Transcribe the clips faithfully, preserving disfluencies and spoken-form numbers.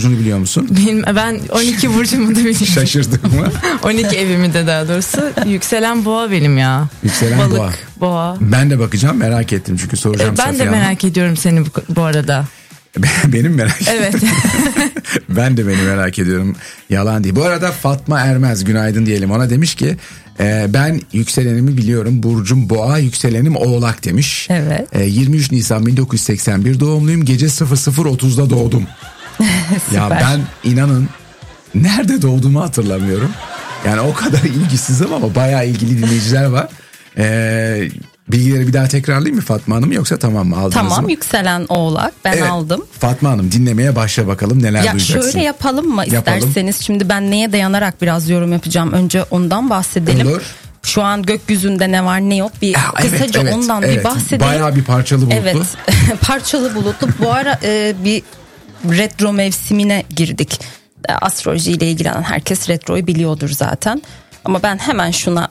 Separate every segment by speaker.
Speaker 1: burcunu biliyor musun?
Speaker 2: Benim, ben on iki burcumu da biliyorum.
Speaker 1: Şaşırdın mı?
Speaker 2: on iki evimi de daha doğrusu. Yükselen boğa benim ya.
Speaker 1: Yükselen
Speaker 2: Balık,
Speaker 1: boğa.
Speaker 2: boğa.
Speaker 1: Ben de bakacağım, merak ettim çünkü soracağım.
Speaker 2: Ben de merak ediyorum seni bu, bu arada.
Speaker 1: Benim merak ediyorum.
Speaker 2: Evet.
Speaker 1: Ben de beni merak ediyorum. Yalan değil. Bu arada Fatma Ermez, günaydın diyelim ona, demiş ki e, ben yükselenimi biliyorum. Burcum boğa, yükselenim oğlak demiş.
Speaker 2: Evet.
Speaker 1: E, yirmi üç Nisan bin dokuz yüz seksen bir doğumluyum. Gece sıfır sıfır otuzda doğdum. Ya ben inanın nerede doğduğumu hatırlamıyorum. Yani o kadar ilgisizim ama bayağı ilgili dinleyiciler var. Eee Bilgileri bir daha tekrarlayayım mı Fatma Hanım, yoksa tamam mı, aldınız
Speaker 3: Tamam,
Speaker 1: mı?
Speaker 3: yükselen oğlak, ben
Speaker 1: evet,
Speaker 3: aldım.
Speaker 1: Fatma Hanım dinlemeye başla bakalım, neler
Speaker 3: ya
Speaker 1: duyacaksın.
Speaker 3: Şöyle yapalım mı
Speaker 1: Yapalım.
Speaker 3: isterseniz, şimdi ben neye dayanarak biraz yorum yapacağım, önce ondan bahsedelim.
Speaker 1: Olur.
Speaker 3: Şu an gökyüzünde ne var ne yok bir
Speaker 1: ya,
Speaker 3: kısaca
Speaker 1: evet, evet,
Speaker 3: ondan
Speaker 1: evet.
Speaker 3: bir bahsedelim.
Speaker 1: Bayağı bir parçalı bulutlu.
Speaker 3: Evet parçalı bulutlu. Bu ara e, bir retro mevsimine girdik. E, astrolojiyle ilgilenen herkes retroyu biliyordur zaten. Ama ben hemen şuna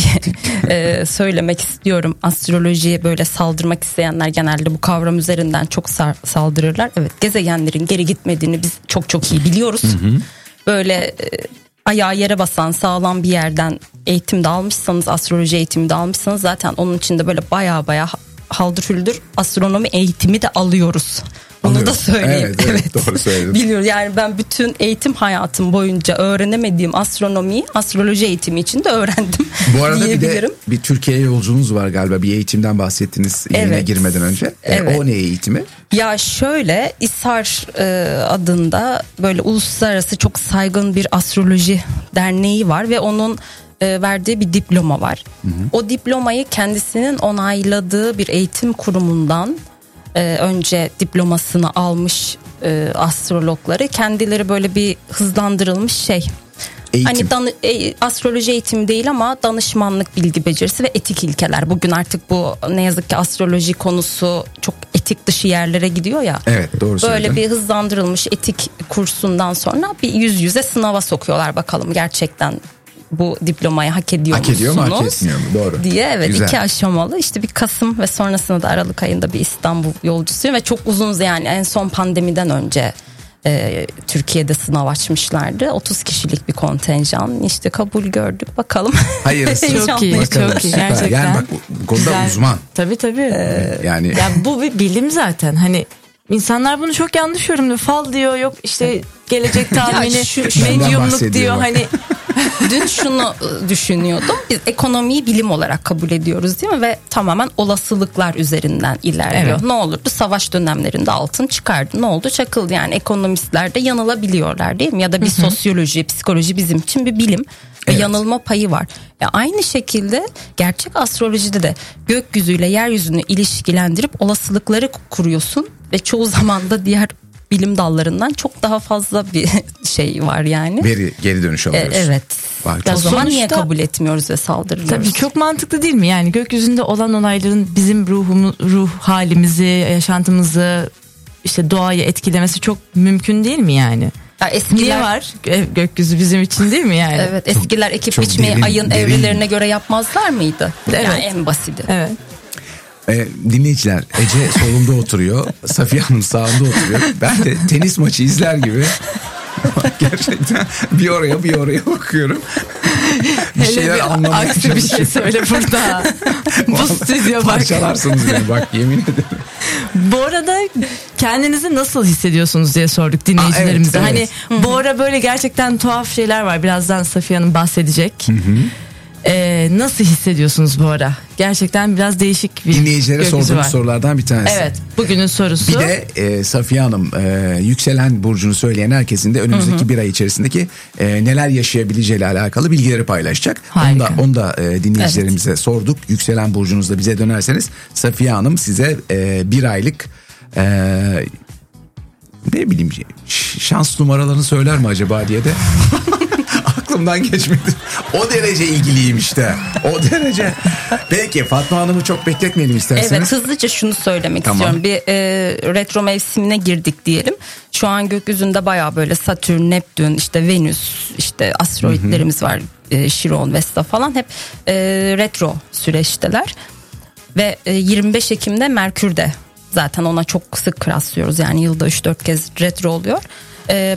Speaker 3: e, söylemek istiyorum. Astrolojiye böyle saldırmak isteyenler genelde bu kavram üzerinden çok sar, saldırırlar. Evet, gezegenlerin geri gitmediğini biz çok çok iyi biliyoruz. Hı hı. Böyle e, ayağı yere basan sağlam bir yerden eğitim de almışsanız, astroloji eğitimi de almışsanız zaten onun içinde böyle baya baya haldır hüldür astronomi eğitimi de alıyoruz. Bunu
Speaker 1: Alıyoruz.
Speaker 3: da söyleyeyim.
Speaker 1: Evet, evet, evet. Doğru söyledin.
Speaker 3: Biliyoruz yani, ben bütün eğitim hayatım boyunca öğrenemediğim astronomiyi astroloji eğitimi için de öğrendim.
Speaker 1: Bu arada bir de bir Türkiye yolculuğunuz var galiba, bir eğitimden bahsettiniz yayına evet. girmeden önce. Evet. E, o ne eğitimi?
Speaker 3: Ya şöyle, İSAR e, adında böyle uluslararası çok saygın bir astroloji derneği var ve onun e, verdiği bir diploma var. Hı hı. O diplomayı kendisinin onayladığı bir eğitim kurumundan Ee, önce diplomasını almış e, astrologları kendileri böyle bir hızlandırılmış şey. Eğitim. Hani dan- e, astroloji eğitimi değil ama danışmanlık, bilgi becerisi ve etik ilkeler. Bugün artık bu ne yazık ki astroloji konusu çok etik dışı yerlere gidiyor ya.
Speaker 1: Evet, doğru söyledin.
Speaker 3: Böyle bir hızlandırılmış etik kursundan sonra bir yüz yüze sınava sokuyorlar, bakalım gerçekten bu diplomayı hak ediyor
Speaker 1: hak ediyor
Speaker 3: musunuz?
Speaker 1: Hak ediyor mu, hak etmiyor mu? Doğru.
Speaker 3: Diye evet.
Speaker 1: Güzel.
Speaker 3: iki aşamalı, işte bir Kasım ve sonrasında da Aralık ayında bir İstanbul yolcusuyum ve çok uzun, yani en son pandemiden önce e, Türkiye'de sınav açmışlardı. otuz kişilik bir kontenjan, işte kabul gördük, bakalım.
Speaker 1: Hayır,
Speaker 2: çok iyi,
Speaker 1: bakalım.
Speaker 2: çok iyi gerçekten.
Speaker 1: Yani bak bu, bu konuda güzel. Uzman.
Speaker 2: Tabii tabii. Ee,
Speaker 1: yani
Speaker 2: ya bu bir bilim zaten. Hani İnsanlar bunu çok yanlış yorumluyor. Fal diyor, yok işte gelecek tahmini, medyumluk diyor. Hani
Speaker 3: dün şunu düşünüyordum. Biz ekonomiyi bilim olarak kabul ediyoruz değil mi? Ve tamamen olasılıklar üzerinden ilerliyor. Evet. Ne olurdu? Savaş dönemlerinde altın çıkardı. Ne oldu? Çakıldı. Yani ekonomistler de yanılabiliyorlar değil mi? Ya da bir Hı-hı. sosyoloji, psikoloji bizim için bir bilim. Ve evet. yanılma payı var. E aynı şekilde gerçek astrolojide de gökyüzüyle yeryüzünü ilişkilendirip olasılıkları kuruyorsun ve çoğu zaman da diğer bilim dallarından çok daha fazla bir şey var yani.
Speaker 1: Veri, geri dönüş alıyoruz.
Speaker 3: E, evet.
Speaker 1: Bak,
Speaker 3: o zaman
Speaker 2: sonuçta,
Speaker 3: niye kabul etmiyoruz ve saldırıyoruz?
Speaker 2: Tabii çok mantıklı değil mi? Yani gökyüzünde olan olayların bizim ruhumuz, ruh halimizi, yaşantımızı, işte doğayı etkilemesi çok mümkün değil mi yani?
Speaker 3: Ya eskiler,
Speaker 2: niye var gökyüzü bizim için değil mi yani?
Speaker 3: Evet, eskiler ekip biçmeyi derin, ayın derin. evrelerine göre yapmazlar mıydı? Evet. Yani en basiti.
Speaker 2: Evet.
Speaker 1: Ee, dinleyiciler, Ece solumda oturuyor, Safiye Hanım sağımda oturuyor. Ben de tenis maçı izler gibi gerçekten bir oraya bir oraya bakıyorum. Bir
Speaker 2: Hele
Speaker 1: şeyler
Speaker 2: bir
Speaker 1: anlamaya
Speaker 2: aksi bir şey söyle burada. Bu stüdyo bak.
Speaker 1: Parçalarsınız beni bak, yemin ederim.
Speaker 2: Bu arada kendinizi nasıl hissediyorsunuz diye sorduk dinleyicilerimize.
Speaker 1: Aa, evet,
Speaker 2: hani
Speaker 1: evet.
Speaker 2: bu ara böyle gerçekten tuhaf şeyler var. Birazdan Safiye Hanım bahsedecek. Hı hı. Ee, nasıl hissediyorsunuz bu ara? Gerçekten biraz değişik bir
Speaker 1: dinleyicilere sorduğumuz
Speaker 2: var.
Speaker 1: sorulardan bir tanesi.
Speaker 2: Evet, bugünün sorusu.
Speaker 1: Bir de e, Safiye Hanım e, yükselen burcunu söyleyen herkesin de önümüzdeki hı hı. bir ay içerisindeki e, neler yaşayabileceğiyle alakalı bilgileri paylaşacak. Harika. Onu da, onu da e, dinleyicilerimize evet. sorduk. Yükselen burcunuzda bize dönerseniz Safiye Hanım size e, bir aylık e, ne bileyim şans numaralarını söyler mi acaba diye de aklımdan geçmedi. O derece ilgiliyim işte. O derece. Peki Fatma Hanım'ı çok bekletmeyelim isterseniz.
Speaker 3: Evet, hızlıca şunu söylemek tamam. istiyorum. Bir e, retro mevsimine girdik diyelim. Şu an gökyüzünde bayağı böyle Satürn, Neptün, işte Venüs, işte asteroidlerimiz var. E, Şiron, Vesta falan hep e, retro süreçteler. Ve e, yirmi beş Ekim'de Merkür de zaten ona çok sık rastlıyoruz. Yani yılda üç dört kez retro oluyor. E,